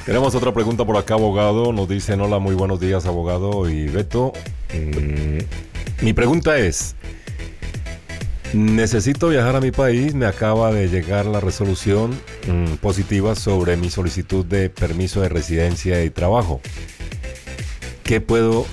Tenemos otra pregunta por acá, abogado. Nos dicen, hola, muy buenos días, abogado y Beto. Mi pregunta es, necesito viajar a mi país. Me acaba de llegar la resolución positiva sobre mi solicitud de permiso de residencia y trabajo. ¿Qué puedo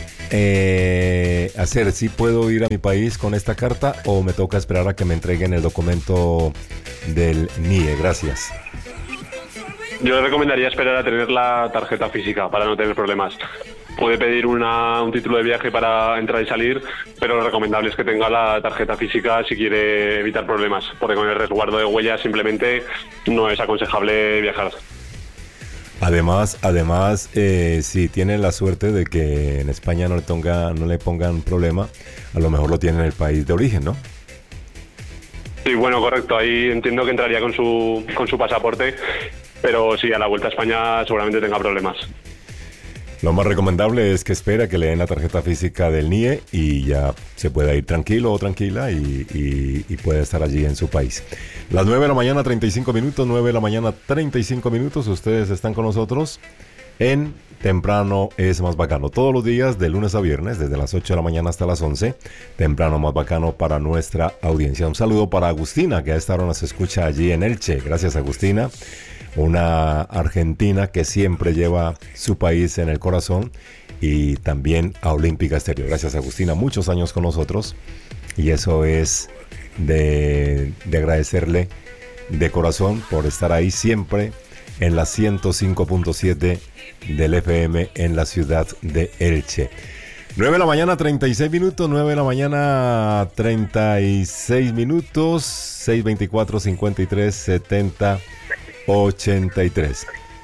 hacer? ¿Sí puedo ir a mi país con esta carta o me toca esperar a que me entreguen el documento del NIE? Gracias. Yo le recomendaría esperar a tener la tarjeta física para no tener problemas. Puede pedir un título de viaje para entrar y salir, pero lo recomendable es que tenga la tarjeta física si quiere evitar problemas, porque con el resguardo de huellas simplemente no es aconsejable viajar. Además, si tienen la suerte de que en España no le pongan problema, a lo mejor lo tiene en el país de origen, ¿no? Sí, bueno, correcto. Ahí entiendo que entraría con su pasaporte, pero sí, a la vuelta a España seguramente tenga problemas. Lo más recomendable es que espere a que le den la tarjeta física del NIE y ya se pueda ir tranquilo o tranquila y pueda estar allí en su país. Las 9 de la mañana, 35 minutos, 9 de la mañana, 35 minutos. Ustedes están con nosotros en Temprano es Más Bacano. Todos los días, de lunes a viernes, desde las 8 de la mañana hasta las 11. Temprano Más Bacano para nuestra audiencia. Un saludo para Agustina, que a esta hora nos escucha allí en Elche. Gracias, Agustina. Una argentina que siempre lleva su país en el corazón, y también a Olímpica Estéreo. Gracias, Agustina, muchos años con nosotros y eso es de agradecerle de corazón por estar ahí siempre en la 105.7 del FM en la ciudad de Elche. 9 de la mañana, 36 minutos, 9 de la mañana, 36 minutos, 624 53 70 83.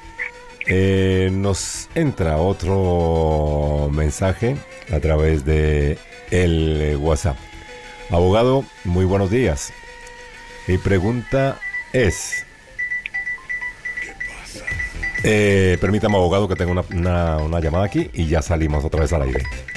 Nos entra otro mensaje a través de el WhatsApp. Abogado, muy buenos días. Mi pregunta es... permítame, abogado, que tengo una llamada aquí y ya salimos otra vez al aire.